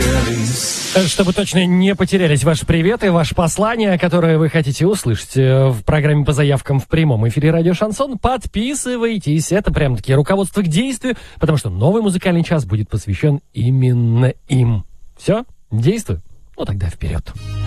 Чтобы точно не потерялись ваши приветы, ваши послания, которые вы хотите услышать в программе по заявкам в прямом эфире «Радио Шансон», подписывайтесь. Это прям-таки руководство к действию, потому что новый музыкальный час будет посвящен именно им. Все? Действуй? Ну тогда вперед.